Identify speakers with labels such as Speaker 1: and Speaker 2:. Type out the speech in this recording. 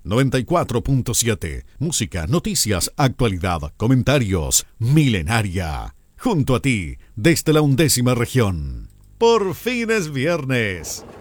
Speaker 1: 94.7. Música, noticias, actualidad, comentarios. Milenaria. Junto a ti, desde la 11ª región. Por fin es viernes.